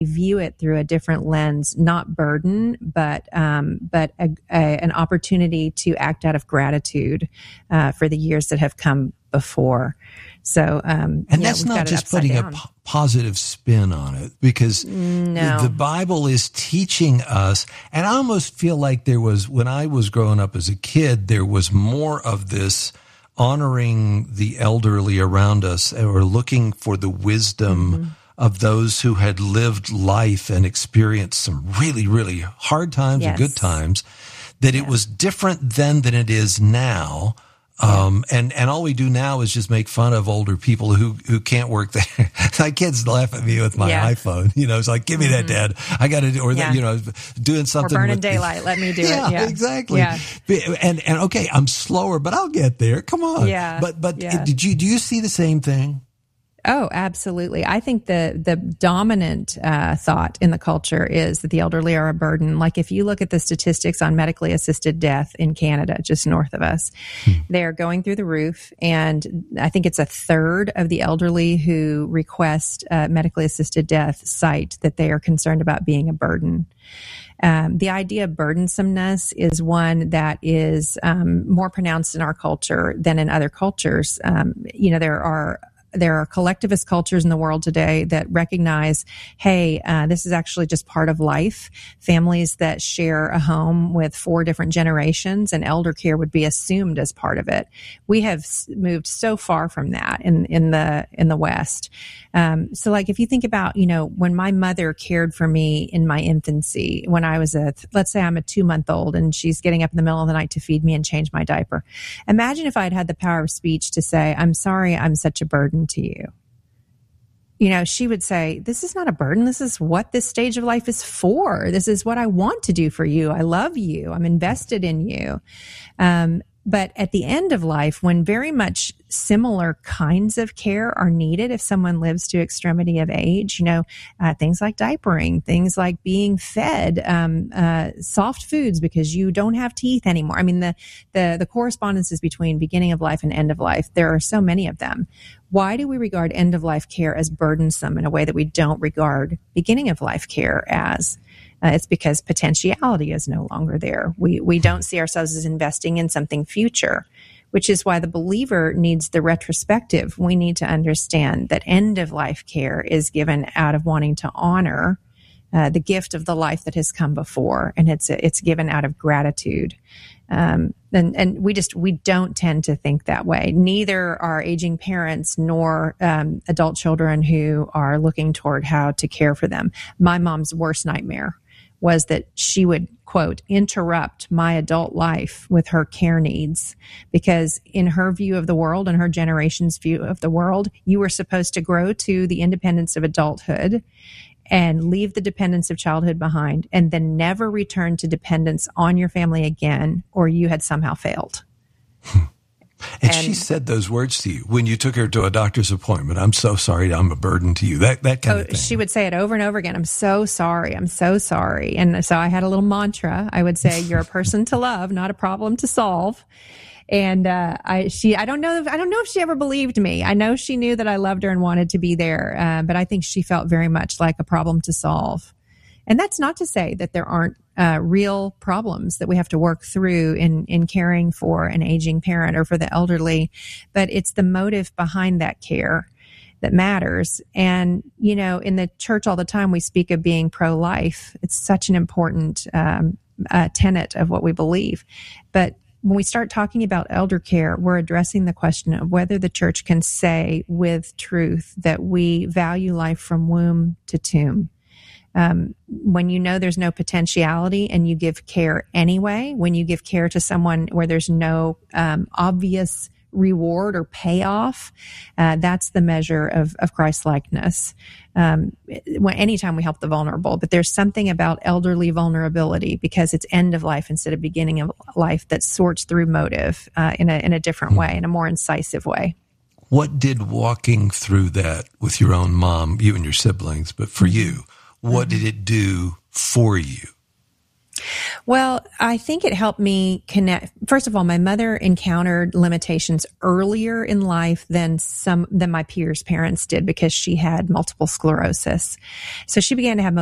view it through a different lens, not burden, but an opportunity to act out of gratitude for the years that have come before. So, and that's not just putting a positive spin on it, because the Bible is teaching us. And I almost feel like when I was growing up as a kid, there was more of this honoring the elderly around us, or looking for the wisdom of those who had lived life and experienced some really, really hard times and good times, that it was different then than it is now. And all we do now is just make fun of older people who can't work there. My kids laugh at me with my iPhone. It's like, give me that, Dad. I got to do, or doing something. Or burning daylight. Let me do it. Yeah, exactly. Yeah. And okay, I'm slower, but I'll get there. Come on. Yeah. But do you see the same thing? Oh, absolutely. I think the dominant thought in the culture is that the elderly are a burden. Like, if you look at the statistics on medically assisted death in Canada, just north of us, they're going through the roof. And I think it's a third of the elderly who request medically assisted death cite that they are concerned about being a burden. The idea of burdensomeness is one that is more pronounced in our culture than in other cultures. There are collectivist cultures in the world today that recognize, hey, this is actually just part of life. Families that share a home with 4 different generations, and elder care would be assumed as part of it. We have moved so far from that in the West. So, like, if you think about, when my mother cared for me in my infancy, when I was let's say I'm a 2-month-old and she's getting up in the middle of the night to feed me and change my diaper. Imagine if I'd had the power of speech to say, I'm sorry, I'm such a burden to you. She would say, this is not a burden. This is what this stage of life is for. This is what I want to do for you. I love you. I'm invested in you. But at the end of life, when very much similar kinds of care are needed, if someone lives to extremity of age, things like diapering, things like being fed soft foods because you don't have teeth anymore. I mean, the correspondences between beginning of life and end of life, there are so many of them. Why do we regard end of life care as burdensome in a way that we don't regard beginning of life care as? It's because potentiality is no longer there. We don't see ourselves as investing in something future, which is why the believer needs the retrospective. We need to understand that end of life care is given out of wanting to honor the gift of the life that has come before, and it's given out of gratitude. And we don't tend to think that way. Neither are aging parents nor adult children who are looking toward how to care for them. My mom's worst nightmare was that she would, quote, interrupt my adult life with her care needs, because in her view of the world and her generation's view of the world, you were supposed to grow to the independence of adulthood and leave the dependence of childhood behind, and then never return to dependence on your family again, or you had somehow failed. And she said those words to you when you took her to a doctor's appointment. I'm so sorry, I'm a burden to you. That kind of thing. She would say it over and over again. I'm so sorry. I'm so sorry. And so I had a little mantra. I would say, you're a person to love, not a problem to solve. And I don't know if she ever believed me. I know she knew that I loved her and wanted to be there, but I think she felt very much like a problem to solve. And that's not to say that there aren't real problems that we have to work through in caring for an aging parent or for the elderly, but it's the motive behind that care that matters. And, in the church all the time, we speak of being pro-life. It's such an important tenet of what we believe. But when we start talking about elder care, we're addressing the question of whether the church can say with truth that we value life from womb to tomb. When there's no potentiality and you give care anyway, when you give care to someone where there's no obvious reward or payoff, that's the measure of Christ-likeness. Anytime we help the vulnerable, but there's something about elderly vulnerability because it's end of life instead of beginning of life that sorts through motive in a different way, in a more incisive way. What did walking through that with your own mom, you and your siblings, but for you, what did it do for you? Well, I think it helped me connect. First of all, my mother encountered limitations earlier in life than my peers' parents did because she had multiple sclerosis. So she began to have